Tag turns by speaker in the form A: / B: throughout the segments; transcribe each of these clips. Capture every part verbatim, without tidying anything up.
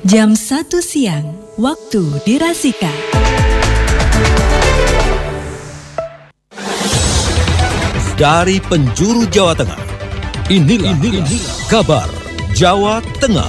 A: Jam satu siang, waktu di Rasika.
B: Dari penjuru Jawa Tengah, inilah, inilah kabar Jawa Tengah.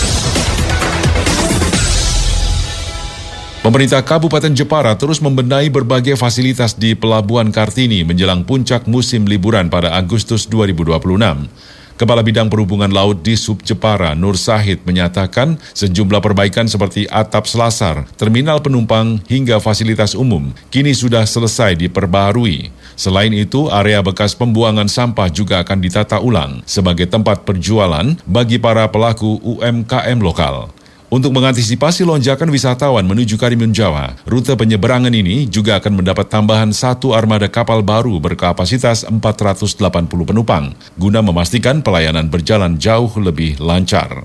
C: Pemerintah Kabupaten Jepara terus membenahi berbagai fasilitas di Pelabuhan Kartini menjelang puncak musim liburan pada Agustus dua ribu dua puluh enam. Kepala Bidang Perhubungan Laut di Sub Jepara, Nur Sahid, menyatakan sejumlah perbaikan seperti atap selasar, terminal penumpang, hingga fasilitas umum kini sudah selesai diperbaharui. Selain itu, area bekas pembuangan sampah juga akan ditata ulang sebagai tempat perjualan bagi para pelaku U M K M lokal. Untuk mengantisipasi lonjakan wisatawan menuju Karimun Jawa, rute penyeberangan ini juga akan mendapat tambahan satu armada kapal baru berkapasitas empat ratus delapan puluh penumpang, guna memastikan pelayanan berjalan jauh lebih lancar.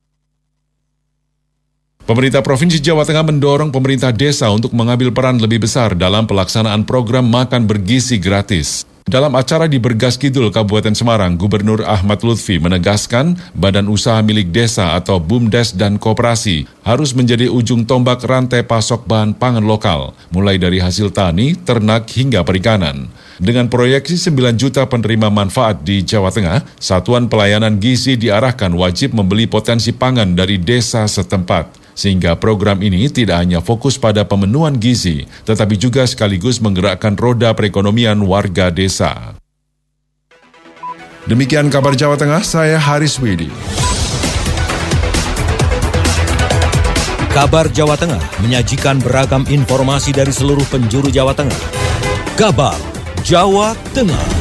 C: Pemerintah Provinsi Jawa Tengah mendorong pemerintah desa untuk mengambil peran lebih besar dalam pelaksanaan program makan bergizi gratis. Dalam acara di Bergas Kidul, Kabupaten Semarang, Gubernur Ahmad Lutfi menegaskan badan usaha milik desa atau BUMDes dan koperasi harus menjadi ujung tombak rantai pasok bahan pangan lokal, mulai dari hasil tani, ternak, hingga perikanan. Dengan proyeksi sembilan juta penerima manfaat di Jawa Tengah, Satuan Pelayanan Gizi diarahkan wajib membeli potensi pangan dari desa setempat. Sehingga program ini tidak hanya fokus pada pemenuhan gizi, tetapi juga sekaligus menggerakkan roda perekonomian warga desa. Demikian kabar Jawa Tengah, saya Haris Widi.
B: Kabar Jawa Tengah menyajikan beragam informasi dari seluruh penjuru Jawa Tengah. Kabar Jawa Tengah.